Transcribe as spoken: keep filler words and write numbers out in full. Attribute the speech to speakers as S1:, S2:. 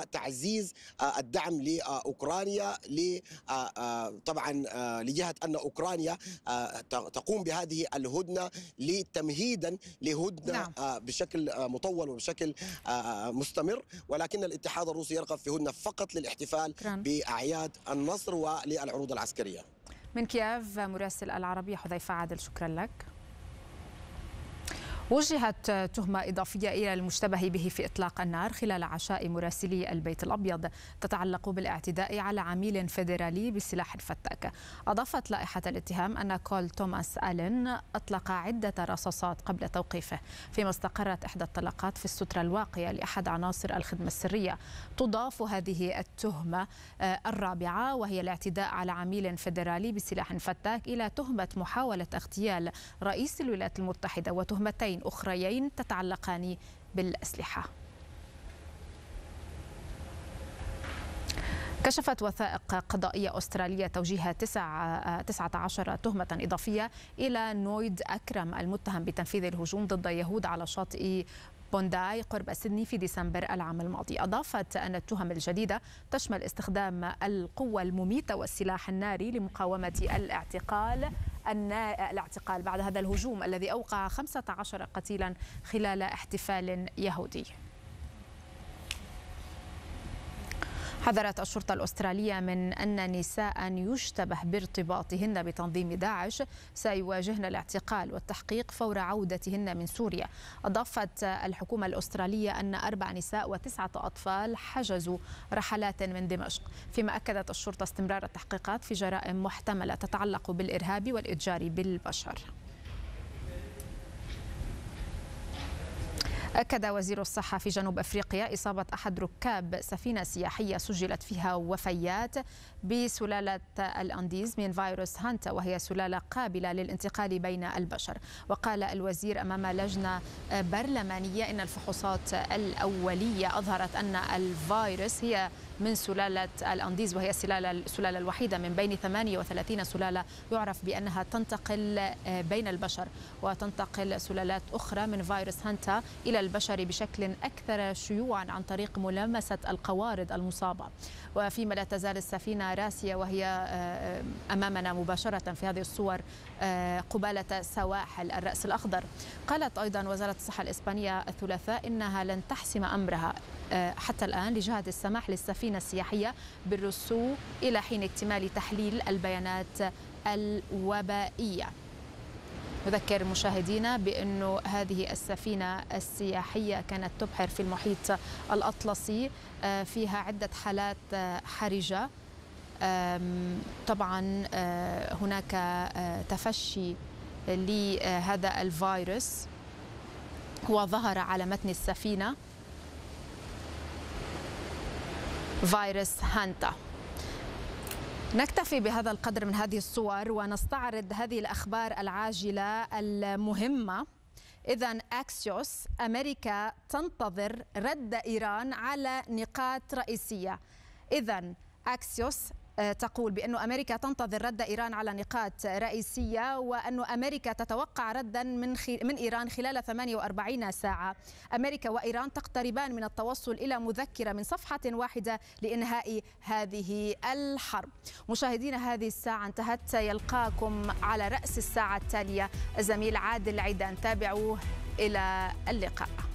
S1: وتعزيز الدعم لأوكرانيا، طبعا لجهة أن أوكرانيا تقوم بهذه الهدنة لتمهيدا لهدنة نعم. بشكل مطول وبشكل مستمر، ولكن الاتحاد الروسي يرغب في هدنة فقط للاحتفال كران. بأعياد النصر وللعروض العسكرية.
S2: من كييف مراسل العربية حذيفة عادل، شكرا لك. وجهت تهمة إضافية إلى المشتبه به في إطلاق النار خلال عشاء مراسلي البيت الأبيض تتعلق بالاعتداء على عميل فيدرالي بسلاح فتاك. أضافت لائحة الاتهام أن كول توماس آلين أطلق عدة رصاصات قبل توقيفه، فيما استقرت إحدى الطلقات في السترة الواقية لأحد عناصر الخدمة السرية. تضاف هذه التهمة الرابعة وهي الاعتداء على عميل فيدرالي بسلاح فتاك إلى تهمة محاولة اغتيال رئيس الولايات المتحدة وتهمتين أخريين تتعلقان بالأسلحة. كشفت وثائق قضائية أسترالية توجيه تسعة عشر تهمة إضافية إلى نويد أكرم المتهم بتنفيذ الهجوم ضد يهود على شاطئ بونداي قرب سيدني في ديسمبر العام الماضي. أضافت أن التهم الجديدة تشمل استخدام القوة المميتة والسلاح الناري لمقاومة الاعتقال الاعتقال بعد هذا الهجوم الذي أوقع خمسة عشر قتيلا خلال احتفال يهودي. حذرت الشرطة الأسترالية من أن نساء يشتبه بارتباطهن بتنظيم داعش سيواجهن الاعتقال والتحقيق فور عودتهن من سوريا. أضافت الحكومة الأسترالية أن أربع نساء وتسعة أطفال حجزوا رحلات من دمشق، فيما أكدت الشرطة استمرار التحقيقات في جرائم محتملة تتعلق بالإرهاب والإتجار بالبشر. أكد وزير الصحة في جنوب أفريقيا إصابة أحد ركاب سفينة سياحية سجلت فيها وفيات بسلالة الأنديز من فيروس هانتا، وهي سلالة قابلة للانتقال بين البشر. وقال الوزير أمام لجنة برلمانية إن الفحوصات الأولية أظهرت أن الفيروس هي من سلالة الأنديز، وهي السلالة السلالة الوحيدة من بين ثمانية وثلاثين سلالة يعرف بأنها تنتقل بين البشر، وتنتقل سلالات أخرى من فيروس هانتا إلى البشر بشكل أكثر شيوعا عن طريق ملامسة القوارض المصابة. وفيما لا تزال السفينة راسية وهي أمامنا مباشرة في هذه الصور قبالة سواحل الرأس الأخضر. قالت أيضا وزارة الصحة الإسبانية الثلاثاء إنها لن تحسم أمرها حتى الآن لجهة السماح للسفينة السياحية بالرسو إلى حين اكتمال تحليل البيانات الوبائية. نذكر مشاهدينا بأنه هذه السفينة السياحية كانت تبحر في المحيط الأطلسي، فيها عدة حالات حرجة. طبعا هناك تفشي لهذا الفيروس وظهر على متن السفينة فيروس هانتا. نكتفي بهذا القدر من هذه الصور ونستعرض هذه الأخبار العاجلة المهمة. إذن أكسيوس: أمريكا تنتظر رد إيران على نقاط رئيسية. إذن أكسيوس تقول بأن أمريكا تنتظر رد إيران على نقاط رئيسية، وأن أمريكا تتوقع ردا من من إيران خلال ثمانية وأربعين ساعة. أمريكا وإيران تقتربان من التوصل إلى مذكرة من صفحة واحدة لإنهاء هذه الحرب. مشاهدينا، هذه الساعة انتهت. يلقاكم على رأس الساعة التالية الزميل عادل عيدان. تابعوه. إلى اللقاء.